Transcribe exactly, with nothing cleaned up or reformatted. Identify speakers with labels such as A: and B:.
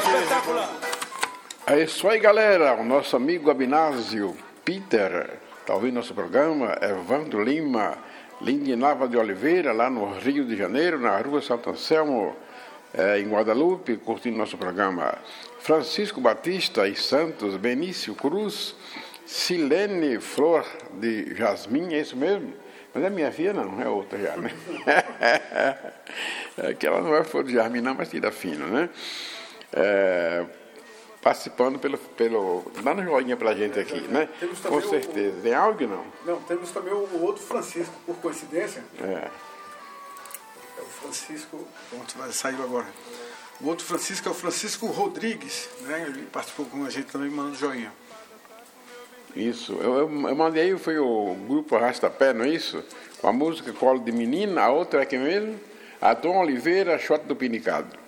A: espetacular.
B: É isso aí, galera. O nosso amigo Abinásio Peter está ouvindo nosso programa. Evandro Lima, Lindinava de Oliveira, lá no Rio de Janeiro, na rua Santo Anselmo, é, em Guadalupe, curtindo nosso programa. Francisco Batista e Santos, Benício Cruz, Silene Flor de Jasmim, é isso mesmo? Mas é minha filha, não, é outra já, né? É que ela não é flor de Jasmim, não, mas tira fino, né? É, participando pelo, pelo... Dá uma joinha pra gente aqui, né? Com certeza. O, Tem áudio, não?
A: Não, temos também o, o outro Francisco, por coincidência.
B: É.
A: É o Francisco... Pronto, vai, saiu agora. O outro Francisco é o Francisco Rodrigues, né? Ele participou com a gente também, mandando joinha.
B: Isso. Eu, eu, eu mandei, foi o grupo Arrasta-Pé, não é isso? Com a música Colo de Menina, a outra é quem mesmo? A Tom Oliveira, Shot do Pinicado.